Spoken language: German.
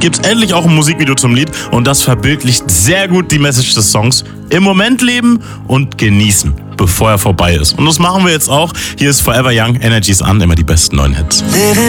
gibt es endlich auch ein Musikvideo zum Lied und das verbildlicht sehr gut die Message des Songs. Im Moment leben und genießen, bevor er vorbei ist. Und das machen wir jetzt auch. Hier ist Forever Young, Energies an, immer die besten neuen Hits. Living